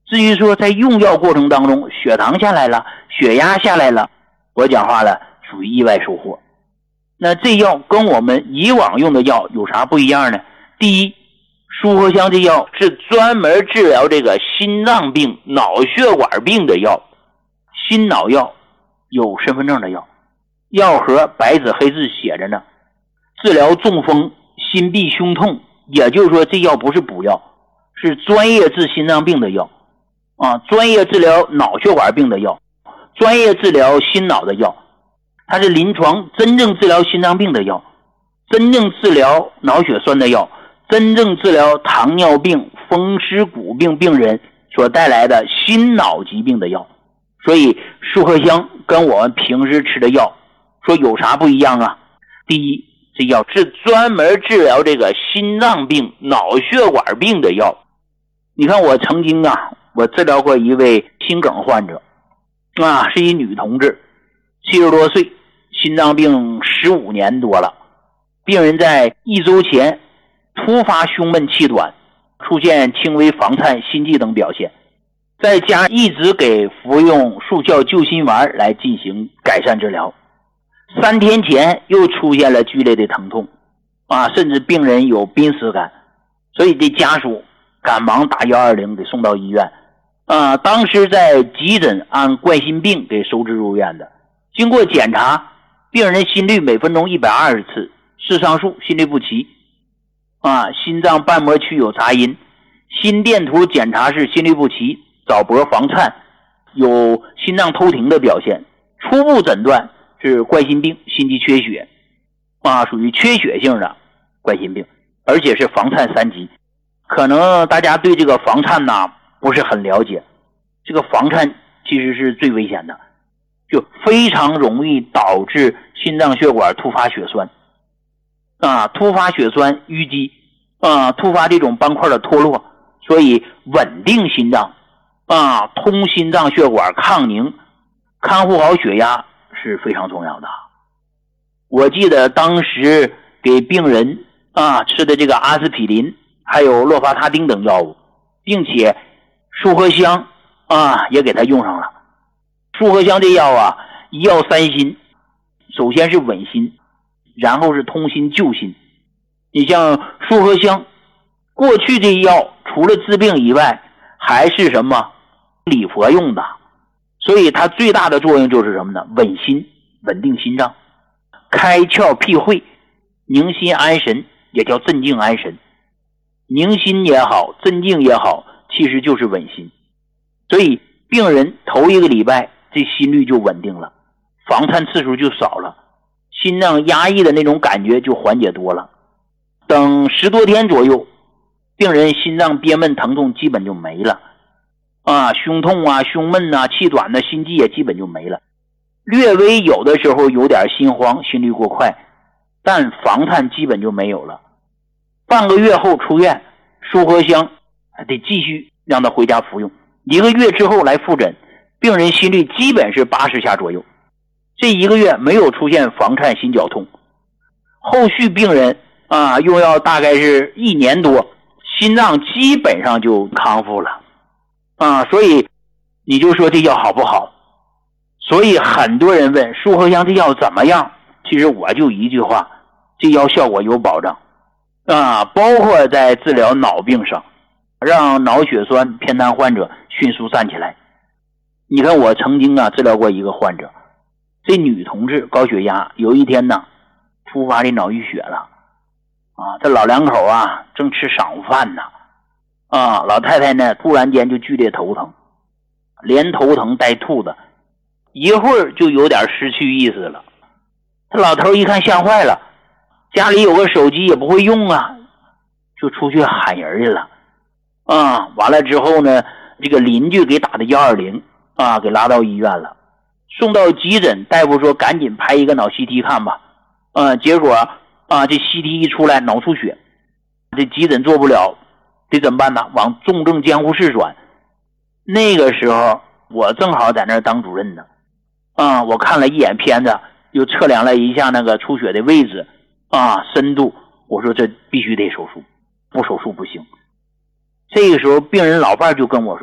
至于说在用药过程当中血糖下来了，血压下来了，我讲话了属于意外收获。那这药跟我们以往用的药有啥不一样呢？第一，舒合香这药是专门治疗这个心脏病、脑血管病的药，心脑药，有身份证的药，药盒白纸黑字写着呢，治疗中风、心闭胸痛，也就是说这药不是补药，是专业治心脏病的药专业治疗脑血管病的药，专业治疗心脑的药，它是临床真正治疗心脏病的药，真正治疗脑血栓的药，真正治疗糖尿病、风湿骨病病人所带来的心脑疾病的药。所以舒合香跟我们平时吃的药说有啥不一样啊？第一，这药是专门治疗这个心脏病、脑血管病的药。你看我曾经我治疗过一位心梗患者是一女同志，70多岁，心脏病15年多了。病人在1周前突发胸闷气短，出现轻微房颤、心悸等表现，在家一直给服用速效救心丸来进行改善治疗。3天前又出现了剧烈的疼痛甚至病人有濒死感，所以这家属赶忙打120给送到医院当时在急诊按冠心病给收治入院的。经过检查，病人心率每分钟120次，视上述心律不齐心脏瓣膜区有杂音，心电图检查是心律不齐，早搏房颤，有心脏偷停的表现，初步诊断是冠心病，心肌缺血属于缺血性的冠心病，而且是房颤3级。可能大家对这个房颤不是很了解，这个房颤其实是最危险的，就非常容易导致心脏血管突发血栓突发血栓淤积突发这种斑块的脱落，所以稳定心脏通心脏血管，抗凝，看护好血压是非常重要的。我记得当时给病人吃的这个阿司匹林还有洛伐他汀等药物，并且舒合香也给他用上了。舒合香这药一药3心，首先是稳心，然后是通心救心。你像舒合香过去这药除了治病以外还是什么礼佛用的，所以它最大的作用就是什么呢？稳心，稳定心脏，开窍辟秽，宁心安神，也叫镇静安神。宁心也好，镇静也好，其实就是稳心。所以病人头1个礼拜这心率就稳定了，房颤次数就少了，心脏压抑的那种感觉就缓解多了。等10多天左右，病人心脏憋闷疼痛基本就没了胸痛胸闷气短心悸也基本就没了，略微有的时候有点心慌，心率过快，但房颤基本就没有了。半个月后出院，舒合香还得继续让他回家服用，1个月之后来复诊，病人心率基本是80下左右，这1个月没有出现房颤心绞痛。后续病人用药大概是1年多，心脏基本上就康复了所以你就说这药好不好？所以很多人问舒合香这药怎么样，其实我就一句话，这药效果有保障包括在治疗脑病上，让脑血栓偏瘫患者迅速站起来。你看我曾经治疗过一个患者，这女同志高血压，有一天突发的脑淤血了这老两口正吃晌午饭呢老太太呢突然间就剧烈头疼，连头疼带吐的，一会儿就有点失去意识了。他老头一看吓坏了，家里有个手机也不会用就出去喊人去了完了之后呢，这个邻居给打的120给拉到医院了，送到急诊，大夫说赶紧拍一个脑 CT 看吧结果这 CT 一出来脑出血，这急诊做不了，得怎么办呢？往重症监护室转。那个时候我正好在那儿当主任呢我看了一眼片子，又测量了一下那个出血的位置深度，我说这必须得手术，不手术不行。这个时候病人老伴就跟我说